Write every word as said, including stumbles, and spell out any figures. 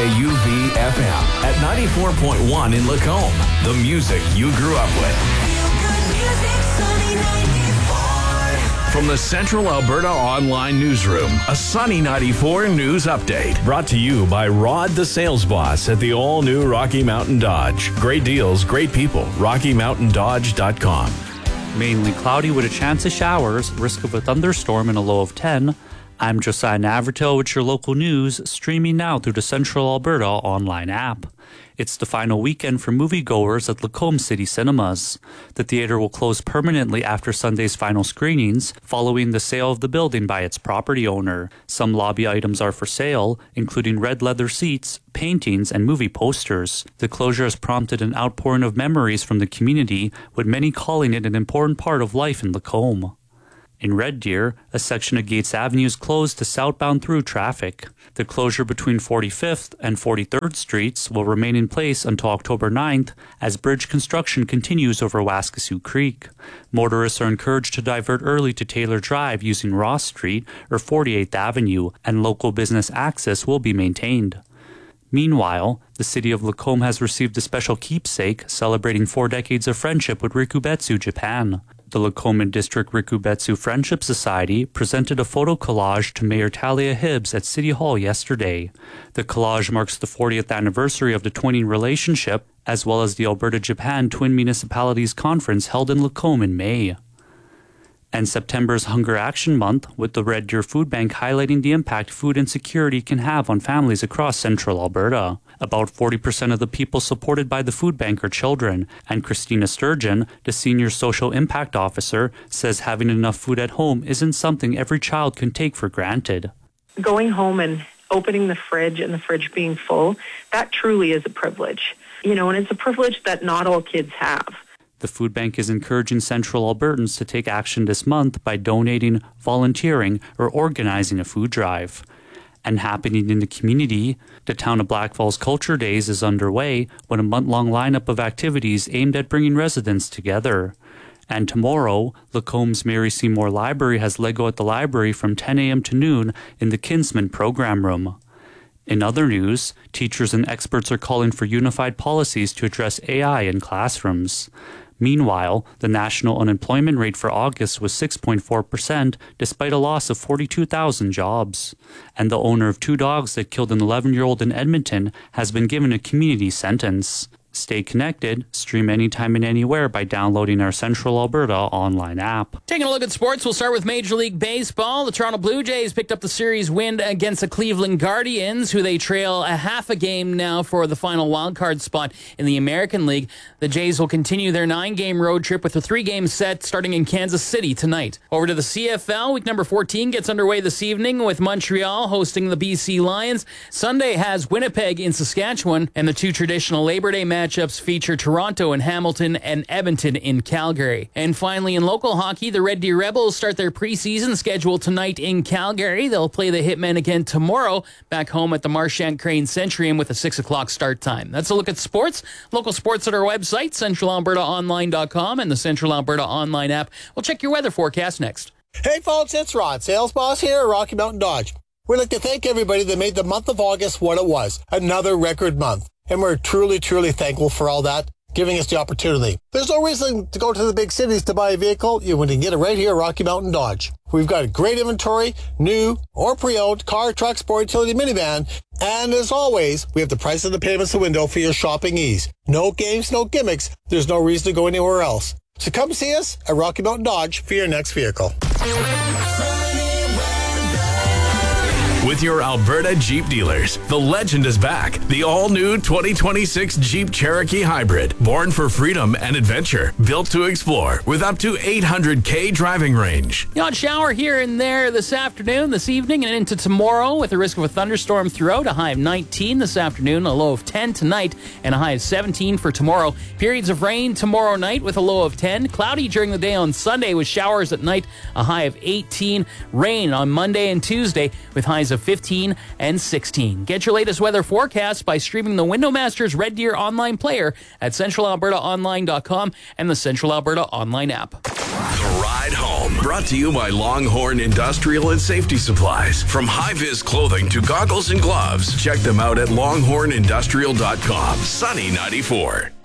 K U V F M at ninety-four point one in Lacombe. The music you grew up with. Feel good music, Sunny ninety-four. From the Central Alberta Online Newsroom, a Sunny ninety-four news update. Brought to you by Rod the Sales Boss at the all-new Rocky Mountain Dodge. Great deals, great people. rocky mountain dodge dot com. Mainly cloudy with a chance of showers, risk of a thunderstorm and a low of ten. I'm Josiah Navratil with your local news, streaming now through the Central Alberta online app. It's the final weekend for moviegoers at Lacombe City Cinemas. The theater will close permanently after Sunday's final screenings, following the sale of the building by its property owner. Some lobby items are for sale, including red leather seats, paintings, and movie posters. The closure has prompted an outpouring of memories from the community, with many calling it an important part of life in Lacombe. In Red Deer, a section of Gates Avenue is closed to southbound through traffic. The closure between forty-fifth and forty-third Streets will remain in place until October ninth as bridge construction continues over Waskesiu Creek. Motorists are encouraged to divert early to Taylor Drive using Ross Street or forty-eighth Avenue, and local business access will be maintained. Meanwhile, the city of Lacombe has received a special keepsake celebrating four decades of friendship with Rikubetsu, Japan. The Lacombe District Rikubetsu Friendship Society presented a photo collage to Mayor Talia Hibbs at City Hall yesterday. The collage marks the fortieth anniversary of the twinning relationship, as well as the Alberta-Japan Twin Municipalities Conference held in Lacombe in May. And September's Hunger Action Month, with the Red Deer Food Bank highlighting the impact food insecurity can have on families across central Alberta. About forty percent of the people supported by the food bank are children, and Christina Sturgeon, the Senior Social Impact Officer, says having enough food at home isn't something every child can take for granted. Going home and opening the fridge and the fridge being full, that truly is a privilege. You know, and it's a privilege that not all kids have. The food bank is encouraging Central Albertans to take action this month by donating, volunteering, or organizing a food drive. And happening in the community, the Town of Black Falls Culture Days is underway with a month-long lineup of activities aimed at bringing residents together. And tomorrow, Lacombe's Mary Seymour Library has Lego at the library from ten a.m. to noon in the Kinsman Program Room. In other news, teachers and experts are calling for unified policies to address A I in classrooms. Meanwhile, the national unemployment rate for August was six point four percent, despite a loss of forty-two thousand jobs. And the owner of two dogs that killed an eleven-year-old in Edmonton has been given a community sentence. Stay connected, stream anytime and anywhere by downloading our Central Alberta online app. Taking a look at sports, we'll start with Major League Baseball. The Toronto Blue Jays picked up the series win against the Cleveland Guardians, who they trail a half a game now for the final wildcard spot in the American League. The Jays will continue their nine-game road trip with a three-game set starting in Kansas City tonight. Over to the C F L, week number fourteen gets underway this evening with Montreal hosting the B C Lions. Sunday has Winnipeg in Saskatchewan, and the two traditional Labor Day matches Matchups feature Toronto and Hamilton and Edmonton in Calgary. And finally, in local hockey, the Red Deer Rebels start their preseason schedule tonight in Calgary. They'll play the Hitmen again tomorrow back home at the Marchant Crane Centurion with a six o'clock start time. That's a look at sports. Local sports at our website, central alberta online dot com, and the Central Alberta Online app. We'll check your weather forecast next. Hey folks, it's Rod, sales boss here at Rocky Mountain Dodge. We'd like to thank everybody that made the month of August what it was, another record month. And we're truly, truly thankful for all that, giving us the opportunity. There's no reason to go to the big cities to buy a vehicle. You can get it right here at Rocky Mountain Dodge. We've got a great inventory, new or pre-owned, car, truck, sport, utility, minivan. And as always, we have the price of the payments the window for your shopping ease. No games, no gimmicks. There's no reason to go anywhere else. So come see us at Rocky Mountain Dodge for your next vehicle. With your Alberta Jeep dealers, the legend is back. The all-new twenty twenty-six Jeep Cherokee Hybrid. Born for freedom and adventure. Built to explore with up to eight hundred K driving range. The odd shower here and there this afternoon, this evening, and into tomorrow with the risk of a thunderstorm throughout. A high of nineteen this afternoon, a low of ten tonight, and a high of seventeen for tomorrow. Periods of rain tomorrow night with a low of ten. Cloudy during the day on Sunday with showers at night, a high of eighteen. Rain on Monday and Tuesday with highs of fifteen and sixteen. Get your latest weather forecast by streaming the Windowmasters Red Deer online player at central alberta online dot com and the Central Alberta Online app. The Ride Home. Brought to you by Longhorn Industrial and Safety Supplies. From high-vis clothing to goggles and gloves, check them out at longhorn industrial dot com. Sunny ninety-four.